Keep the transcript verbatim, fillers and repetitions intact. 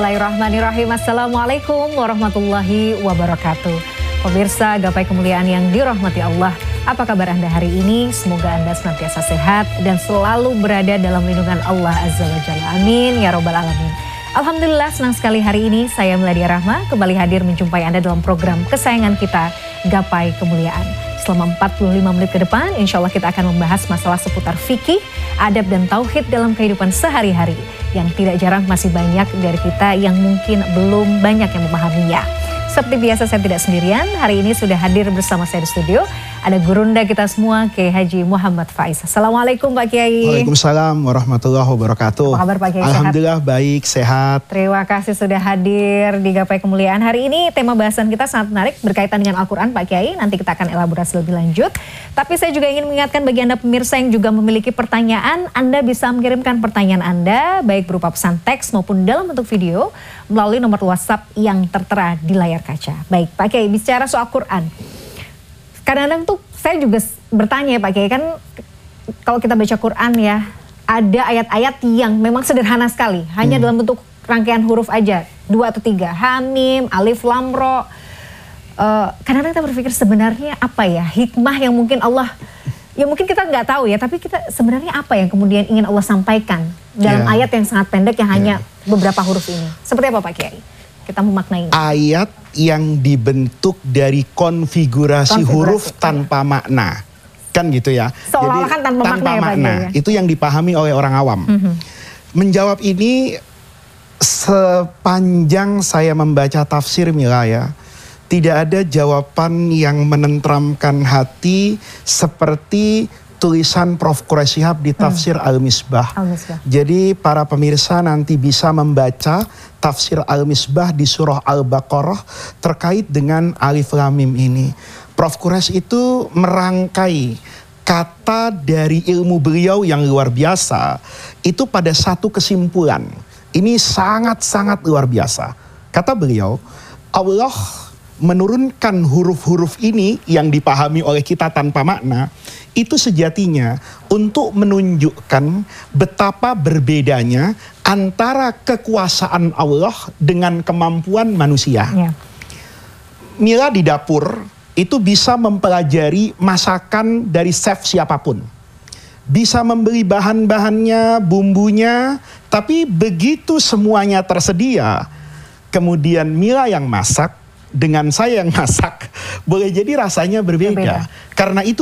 Bismillahirrahmanirrahim. Assalamualaikum warahmatullahi wabarakatuh. Pemirsa Gapai Kemuliaan yang dirahmati Allah, apa kabar Anda hari ini? Semoga Anda senantiasa sehat dan selalu berada dalam lindungan Allah Azza wa Jalla. Amin ya Rabbal Alamin. Alhamdulillah, senang sekali hari ini saya Meladia Rahma kembali hadir menjumpai Anda dalam program kesayangan kita, Gapai Kemuliaan. Selama empat puluh lima menit ke depan, insya Allah kita akan membahas masalah seputar fikih, adab dan tauhid dalam kehidupan sehari-hari. Yang tidak jarang masih banyak dari kita yang mungkin belum banyak yang memahaminya. Seperti biasa saya tidak sendirian, hari ini sudah hadir bersama saya di studio. Ada gurunda kita semua, Kiai Haji Muhammad Faiz. Assalamualaikum Pak Kiai. Waalaikumsalam warahmatullahi wabarakatuh. Apa kabar Pak Kiai? Alhamdulillah sehat? Baik, sehat. Terima kasih sudah hadir di Gapai Kemuliaan. Hari ini tema bahasan kita sangat menarik berkaitan dengan Al-Quran Pak Kiai. Nanti kita akan elaborasi lebih lanjut. Tapi saya juga ingin mengingatkan bagi Anda pemirsa yang juga memiliki pertanyaan, Anda bisa mengirimkan pertanyaan Anda baik berupa pesan teks maupun dalam bentuk video melalui nomor WhatsApp yang tertera di layar kaca. Baik Pak Kiai, bicara soal Quran. Kadang-kadang tuh saya juga bertanya ya Pak Kiai, kan kalau kita baca Quran ya, ada ayat-ayat yang memang sederhana sekali, hanya hmm. dalam bentuk rangkaian huruf aja, dua atau tiga, hamim, alif, lam, ro. Uh, kadang-kadang kita berpikir sebenarnya apa ya hikmah yang mungkin Allah, ya mungkin kita nggak tahu ya, tapi kita sebenarnya apa yang kemudian ingin Allah sampaikan dalam yeah. ayat yang sangat pendek yang yeah. hanya beberapa huruf ini. Seperti apa Pak Kiai? Kita memaknainya. Ayat yang dibentuk dari konfigurasi, konfigurasi huruf ya. tanpa makna. Kan gitu ya. Seolah-olah kan tanpa, tanpa makna, makna. Ya, itu yang dipahami oleh orang awam. Mm-hmm. Menjawab ini sepanjang saya membaca tafsir Mila ya, tidak ada jawaban yang menenteramkan hati seperti tulisan Prof Quraish Shihab di tafsir hmm. Al-Misbah. Al-Misbah. Jadi para pemirsa nanti bisa membaca tafsir Al-Misbah di surah Al-Baqarah terkait dengan Alif Lam Mim ini. Prof Quraish itu merangkai kata dari ilmu beliau yang luar biasa itu pada satu kesimpulan. Ini sangat-sangat luar biasa. Kata beliau, Allah menurunkan huruf-huruf ini yang dipahami oleh kita tanpa makna, itu sejatinya untuk menunjukkan betapa berbedanya antara kekuasaan Allah dengan kemampuan manusia. Ya. Mila di dapur itu bisa mempelajari masakan dari chef siapapun. Bisa membeli bahan-bahannya, bumbunya, tapi begitu semuanya tersedia, kemudian Mila yang masak, dengan saya yang masak, boleh jadi rasanya berbeda. berbeda. Karena itu